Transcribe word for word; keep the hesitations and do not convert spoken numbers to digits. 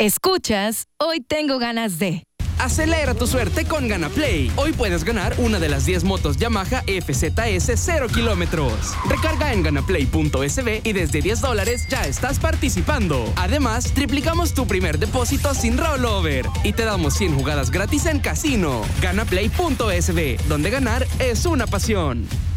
Escuchas, hoy tengo ganas de... Acelera tu suerte con GanaPlay. Hoy puedes ganar una de las diez motos Yamaha F Z S cero kilómetros. Recarga en ganaplay punto es be y desde diez dólares ya estás participando. Además, triplicamos tu primer depósito sin rollover y te damos cien jugadas gratis en casino. ganaplay punto es be, donde ganar es una pasión.